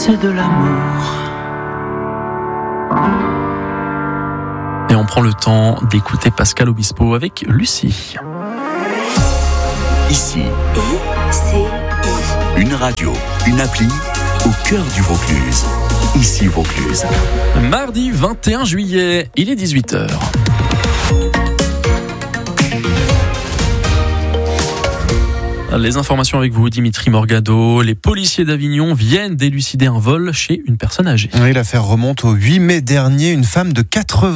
c'est de l'amour. Et on prend le temps d'écouter Pascal Obispo avec Lucie. Ici, une radio, une appli au cœur du Vaucluse. Ici Vaucluse. Mardi 21 juillet, il est 18h. Les informations avec vous, Dimitri Morgado. Les policiers d'Avignon viennent d'élucider un vol chez une personne âgée. Oui, l'affaire remonte au 8 mai dernier. Une femme de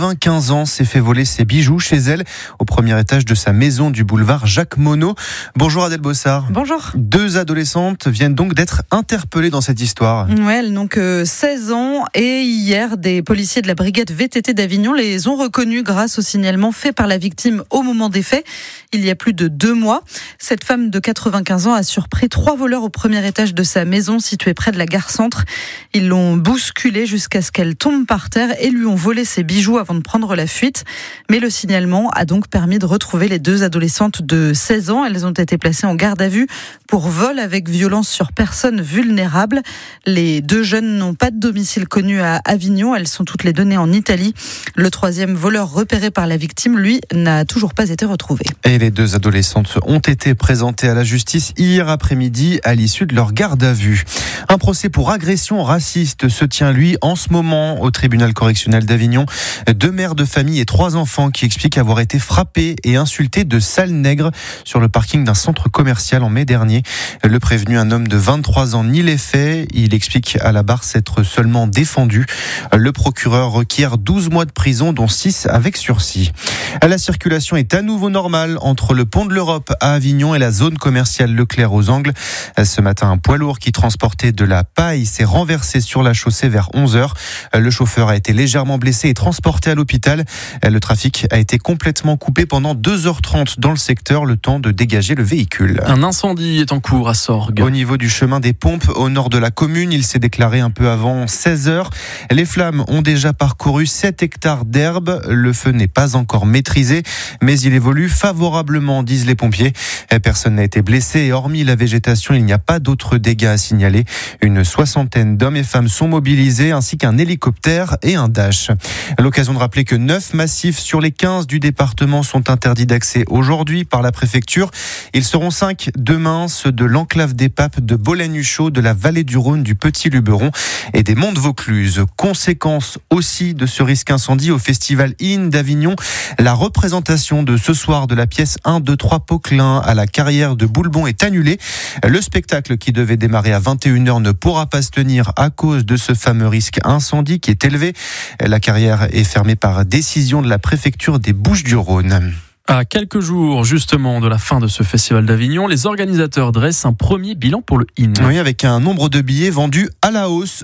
95 ans s'est fait voler ses bijoux chez elle au premier étage de sa maison du boulevard Jacques Monod. Bonjour Adèle Bossard. Bonjour. 2 adolescentes viennent donc d'être interpellées dans cette histoire. Ouais, elles n'ont que 16 ans et hier, des policiers de la brigade VTT d'Avignon les ont reconnues grâce au signalement fait par la victime au moment des faits, il y a plus de 2 mois. Cette femme de 95 ans a surpris 3 voleurs au premier étage de sa maison située près de la gare Centre. Ils l'ont bousculée jusqu'à ce qu'elle tombe par terre et lui ont volé ses bijoux avant de prendre la fuite. Mais le signalement a donc permis de retrouver les 2 adolescentes de 16 ans. Elles ont été placées en garde à vue pour vol avec violence sur personnes vulnérables. Les 2 jeunes n'ont pas de domicile connu à Avignon. Elles sont toutes les deux nées en Italie. Le 3e voleur repéré par la victime, lui, n'a toujours pas été retrouvé. Et les 2 adolescentes ont été présentées à la justice hier après-midi à l'issue de leur garde à vue. Un procès pour agression raciste se tient lui en ce moment au tribunal correctionnel d'Avignon. 2 mères de famille et 3 enfants qui expliquent avoir été frappés et insultés de sales nègres sur le parking d'un centre commercial en mai dernier. Le prévenu, un homme de 23 ans, nie les faits. Il explique à la barre s'être seulement défendu. Le procureur requiert 12 mois de prison, dont 6 avec sursis. La circulation est à nouveau normale entre le pont de l'Europe à Avignon et la zone commerciale Leclerc aux Angles. Ce matin, un poids lourd qui transportait de la paille s'est renversé sur la chaussée vers 11h. Le chauffeur a été légèrement blessé et transporté à l'hôpital. Le trafic a été complètement coupé pendant 2h30 dans le secteur, le temps de dégager le véhicule. Un incendie est en cours à Sorgues. Au niveau du chemin des Pompes, au nord de la commune, il s'est déclaré un peu avant 16h. Les flammes ont déjà parcouru 7 hectares d'herbe. Le feu n'est pas encore maîtrisé, mais il évolue favorablement, disent les pompiers. Personne n'a été blessé et hormis la végétation, il n'y a pas d'autres dégâts à signaler. Une 60aine d'hommes et femmes sont mobilisés, ainsi qu'un hélicoptère et un Dash. L'occasion de rappeler que 9 massifs sur les 15 du département sont interdits d'accès aujourd'hui par la préfecture. Ils seront 5 demain, ceux de l'enclave des Papes, de Bollagnuchot, de la vallée du Rhône, du Petit Luberon et des Monts de Vaucluse. Conséquence aussi de ce risque incendie au festival IN d'Avignon, la représentation de ce soir de la pièce 1, 2, 3 Poquelin à la carrière de Boulbon est annulée. Le spectacle qui devait démarrer à 21h ne pourra pas se tenir à cause de ce fameux risque incendie qui est élevé. La carrière est fermée par décision de la préfecture des Bouches-du-Rhône. À quelques jours justement de la fin de ce festival d'Avignon, les organisateurs dressent un premier bilan pour le IN. Oui, avec un nombre de billets vendus à la hausse,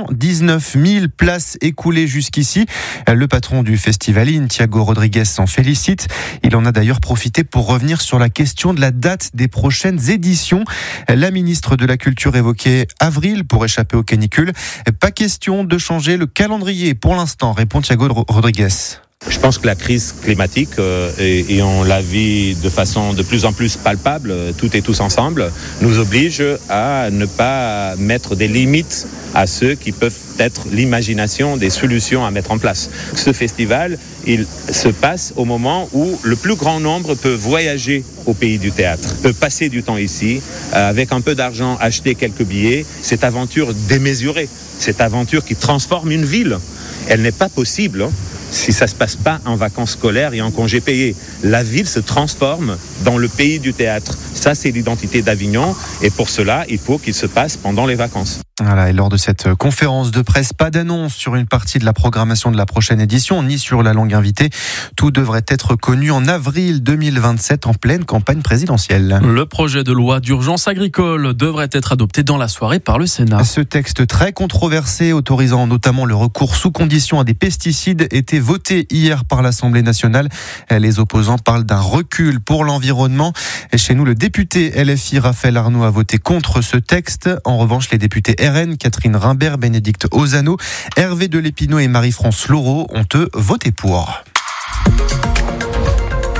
119 000 places écoulées jusqu'ici. Le patron du festival IN, Thiago Rodriguez, s'en félicite. Il en a d'ailleurs profité pour revenir sur la question de la date des prochaines éditions. La ministre de la Culture évoquait avril pour échapper aux canicules. Pas question de changer le calendrier pour l'instant, répond Thiago Rodriguez. Je pense que la crise climatique, et on la vit de façon de plus en plus palpable, toutes et tous ensemble, nous oblige à ne pas mettre des limites à ceux qui peuvent être l'imagination des solutions à mettre en place. Ce festival, il se passe au moment où le plus grand nombre peut voyager au pays du théâtre, peut passer du temps ici, avec un peu d'argent, acheter quelques billets. Cette aventure démesurée, cette aventure qui transforme une ville, elle n'est pas possible si ça ne se passe pas en vacances scolaires et en congés payés. La ville se transforme dans le pays du théâtre. Ça, c'est l'identité d'Avignon. Et pour cela, il faut qu'il se passe pendant les vacances. Voilà, et lors de cette conférence de presse, pas d'annonce sur une partie de la programmation de la prochaine édition, ni sur la langue invitée. Tout devrait être connu en avril 2027, en pleine campagne présidentielle. Le projet de loi d'urgence agricole devrait être adopté dans la soirée par le Sénat. Ce texte très controversé, autorisant notamment le recours sous condition à des pesticides, était voté hier par l'Assemblée nationale. Les opposants parlent d'un recul pour l'environnement. Et chez nous, le député LFI Raphaël Arnaud a voté contre ce texte. En revanche, les députés RN, Catherine Rimbert, Bénédicte Ozano, Hervé Delepinot et Marie-France Laureau ont eux voté pour.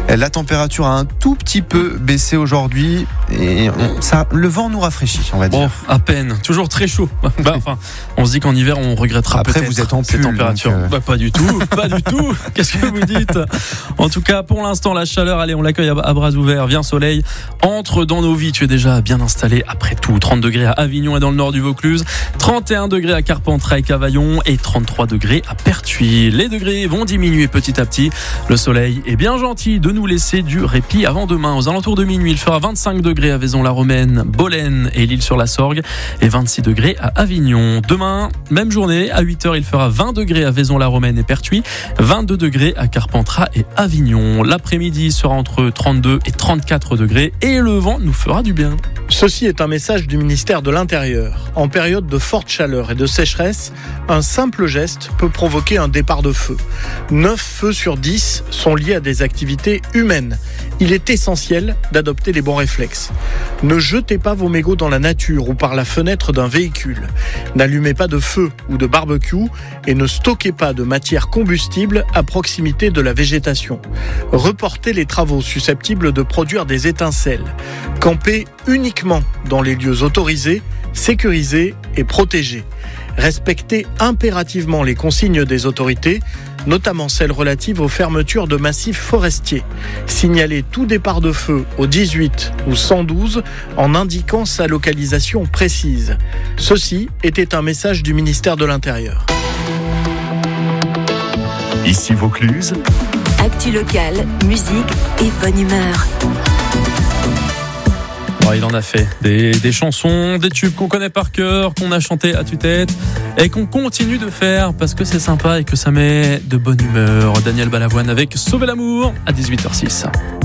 La température a un tout petit peu baissé aujourd'hui et le vent nous rafraîchit, on va dire. Bon, à peine. Toujours très chaud. On se dit qu'en hiver, on regrettera Après, peut-être vous êtes en ces pull, températures. donc Pas du tout, pas du tout. Qu'est-ce que vous dites ? En tout cas, pour l'instant, la chaleur, allez, on l'accueille à bras ouverts. Viens soleil, entre dans nos vies. Tu es déjà bien installé après tout. 30 degrés à Avignon et dans le nord du Vaucluse, 31 degrés à Carpentras et Cavaillon et 33 degrés à Pertuis. Les degrés vont diminuer petit à petit. Le soleil est bien gentil de nous laisser du répit avant demain. Aux alentours de minuit, il fera 25 degrés à Vaison-la-Romaine, Bolène et l'île sur la Sorgue et 26 degrés à Avignon. Demain, même journée, à 8h, il fera 20 degrés à Vaison-la-Romaine et Pertuis, 22 degrés à Carpentras et Avignon. L'après-midi sera entre 32 et 34 degrés et le vent nous fera du bien. Ceci est un message du ministère de l'Intérieur. En période de forte chaleur et de sécheresse, un simple geste peut provoquer un départ de feu. 9 feux sur 10 sont liés à des activités humaines. Il est essentiel d'adopter les bons réflexes. Ne jetez pas vos mégots dans la nature ou par la fenêtre d'un véhicule. N'allumez pas de feu ou de barbecue et ne stockez pas de matière combustible à proximité de la végétation. Reportez les travaux susceptibles de produire des étincelles. Campez uniquement dans les lieux autorisés, sécurisés et protégés. Respectez impérativement les consignes des autorités, notamment celles relatives aux fermetures de massifs forestiers. Signalez tout départ de feu au 18 ou 112 en indiquant sa localisation précise. Ceci était un message du ministère de l'Intérieur. Ici Vaucluse. Actu locale, musique et bonne humeur. Bon, il en a fait des chansons, des tubes qu'on connaît par cœur, qu'on a chanté à tue-tête et qu'on continue de faire parce que c'est sympa et que ça met de bonne humeur. Daniel Balavoine avec Sauver l'amour à 18h06.